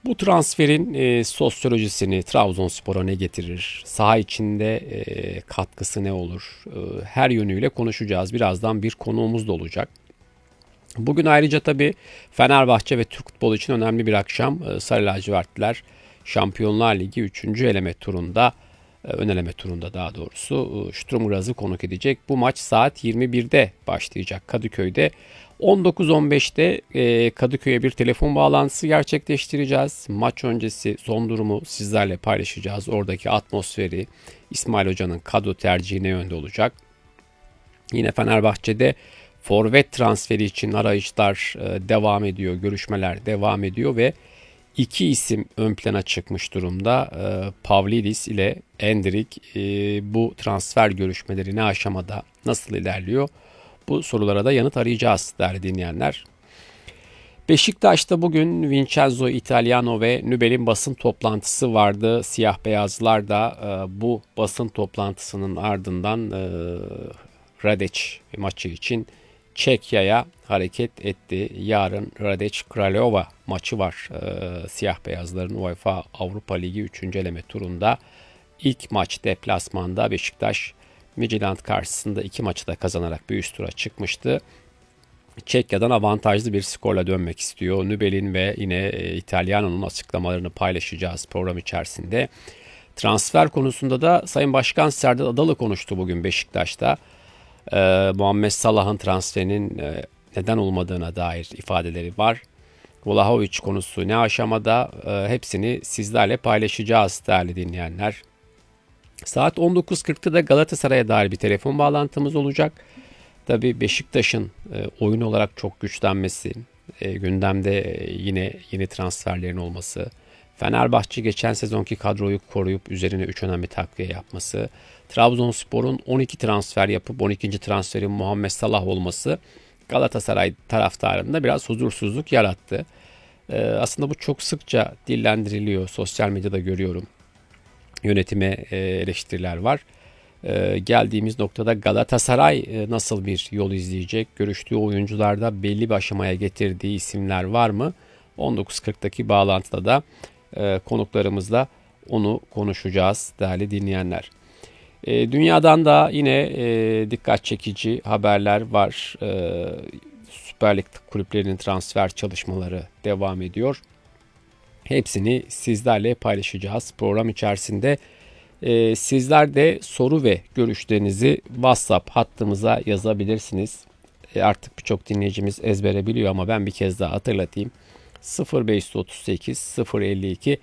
Bu transferin sosyolojisini Trabzonspor'a ne getirir? Saha içinde katkısı ne olur? Her yönüyle konuşacağız. Birazdan bir konuğumuz da olacak. Bugün ayrıca tabii Fenerbahçe ve Türk futbolu için önemli bir akşam. Sarı lacivertliler Şampiyonlar Ligi 3. eleme turunda, ön eleme turunda daha doğrusu Sturm Graz'ı konuk edecek. Bu maç saat 21'de başlayacak Kadıköy'de. 19.15'te Kadıköy'e bir telefon bağlantısı gerçekleştireceğiz. Maç öncesi son durumu sizlerle paylaşacağız. Oradaki atmosferi, İsmail Hoca'nın kadro tercihi ne yönde olacak? Yine Fenerbahçe'de forvet transferi için arayışlar devam ediyor, görüşmeler devam ediyor ve iki isim ön plana çıkmış durumda. Pavlidis ile Endrick. Bu transfer görüşmeleri ne aşamada, nasıl ilerliyor? Bu sorulara da yanıt arayacağız değerli dinleyenler. Beşiktaş'ta bugün Vincenzo Italiano ve Nübel'in basın toplantısı vardı. Siyah beyazlar da bu basın toplantısının ardından Radec maçı için Çekya'ya hareket etti. Yarın Radec Kralova maçı var. Siyah beyazların UEFA Avrupa Ligi 3. eleme turunda ilk maç deplasmanda Beşiktaş Midtjylland karşısında iki maçı da kazanarak bir üst tura çıkmıştı. Çekya'dan avantajlı bir skorla dönmek istiyor. Nübel'in ve yine İtalyano'nun açıklamalarını paylaşacağız program içerisinde. Transfer konusunda da Sayın Başkan Serdar Adalı konuştu bugün Beşiktaş'ta. Muhammed Salah'ın transferinin neden olmadığına dair ifadeleri var. Vlahovic konusu ne aşamada, hepsini sizlerle paylaşacağız değerli dinleyenler. Saat 19.40'da da Galatasaray'a dair bir telefon bağlantımız olacak. Tabii Beşiktaş'ın oyun olarak çok güçlenmesi, gündemde yine yeni transferlerin olması, Fenerbahçe geçen sezonki kadroyu koruyup üzerine 3 önemli takviye yapması, Trabzonspor'un 12 transfer yapıp 12. transferin Muhammed Salah olması Galatasaray taraftarında biraz huzursuzluk yarattı. Aslında bu çok sıkça dillendiriliyor. Sosyal medyada görüyorum. Yönetime eleştiriler var. Geldiğimiz noktada Galatasaray nasıl bir yol izleyecek? Görüştüğü oyuncularda belli bir aşamaya getirdiği isimler var mı? 19.40'daki bağlantıda da konuklarımızla onu konuşacağız değerli dinleyenler. Dünyadan da yine dikkat çekici haberler var. Süper Lig kulüplerinin transfer çalışmaları devam ediyor. Hepsini sizlerle paylaşacağız program içerisinde. Sizler de soru ve görüşlerinizi WhatsApp hattımıza yazabilirsiniz. Artık birçok dinleyicimiz ezbere biliyor ama ben bir kez daha hatırlatayım. 0538 052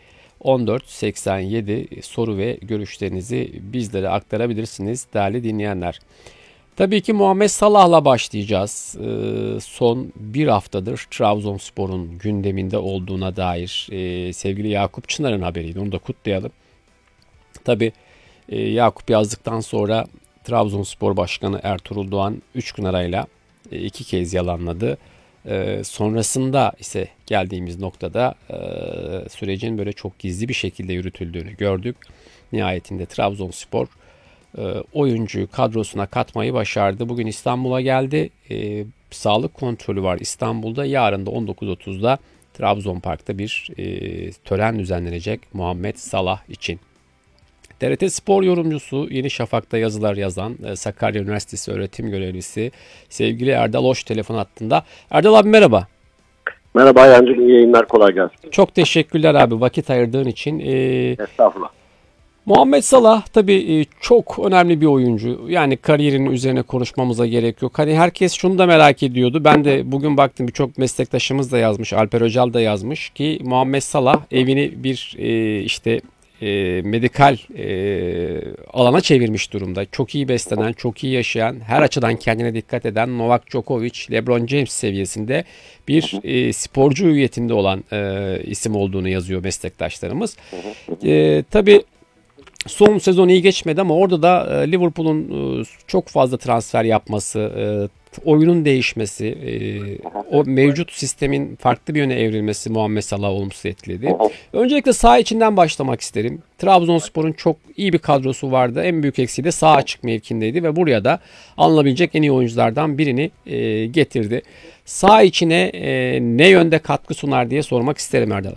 1487 soru ve görüşlerinizi bizlere aktarabilirsiniz değerli dinleyenler. Tabii ki Muhammed Salah'la başlayacağız. Son bir haftadır Trabzonspor'un gündeminde olduğuna dair sevgili Yakup Çınar'ın haberiydi. Onu da kutlayalım. Tabii Yakup yazdıktan sonra Trabzonspor Başkanı Ertuğrul Doğan 3 gün arayla 2 kez yalanladı. Sonrasında ise geldiğimiz noktada sürecin böyle çok gizli bir şekilde yürütüldüğünü gördük. Nihayetinde Trabzonspor oyuncuyu kadrosuna katmayı başardı. Bugün İstanbul'a geldi. Sağlık kontrolü var İstanbul'da. Yarın da 19.30'da Trabzon Park'ta bir tören düzenlenecek Muhammed Salah için. TRT Spor yorumcusu, Yeni Şafak'ta yazılar yazan Sakarya Üniversitesi öğretim görevlisi sevgili Erdal Oş telefon hattında. Erdal abi merhaba. Merhaba Yancım, iyi yayınlar, kolay gelsin. Çok teşekkürler abi vakit ayırdığın için. Estağfurullah. Muhammed Salah tabii çok önemli bir oyuncu. Yani kariyerinin üzerine konuşmamıza gerek yok. Hani herkes şunu da merak ediyordu. Ben de bugün baktım birçok meslektaşımız da yazmış. Alper Öcal da yazmış ki Muhammed Salah evini bir medikal alana çevirmiş durumda. Çok iyi beslenen, çok iyi yaşayan, her açıdan kendine dikkat eden Novak Djokovic, LeBron James seviyesinde bir sporcu hüviyetinde olan isim olduğunu yazıyor meslektaşlarımız. Tabii son sezon iyi geçmedi ama orada da Liverpool'un çok fazla transfer yapması, oyunun değişmesi, o mevcut sistemin farklı bir yöne evrilmesi Muhammed Salah'ı olumsuz etkiledi. Öncelikle saha içinden başlamak isterim. Trabzonspor'un çok iyi bir kadrosu vardı. En büyük eksiği de sağ açık mevkindeydi ve buraya da alınabilecek en iyi oyunculardan birini getirdi. Sağ içine ne yönde katkı sunar diye sormak isterim Erdal.